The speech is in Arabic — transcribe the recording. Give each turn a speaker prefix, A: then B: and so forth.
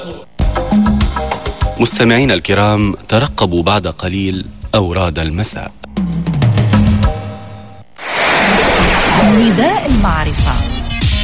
A: مستمعين الكرام، ترقبوا بعد قليل أوراد المساء.
B: نداء المعرفة